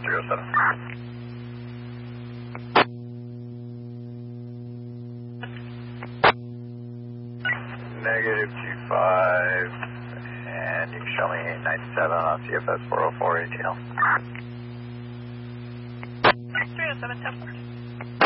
307. Negative 25, and you can show me 897 on CFS 404 ATL. 307 Temple.